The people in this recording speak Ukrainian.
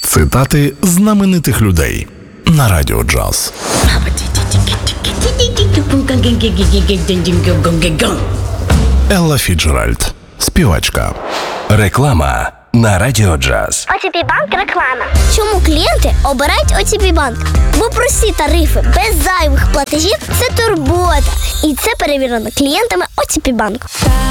Цитати знаменитих людей на Радіо Джаз. Елла Фіцджеральд, співачка. Реклама на Радіо Джаз. ОТП Банк реклама. Чому клієнти обирають ОТП Банк? Бо прості тарифи без зайвих платежів – це турбота. І це перевірено клієнтами ОТП Банк.